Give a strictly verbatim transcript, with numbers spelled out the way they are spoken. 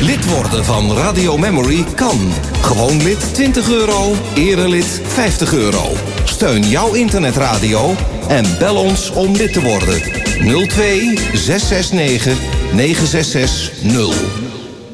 Lid worden van Radio Memory kan. Gewoon lid twintig euro, erelid vijftig euro. Steun jouw internetradio en bel ons om lid te worden. nul twee zes zes negen negen zes zes nul.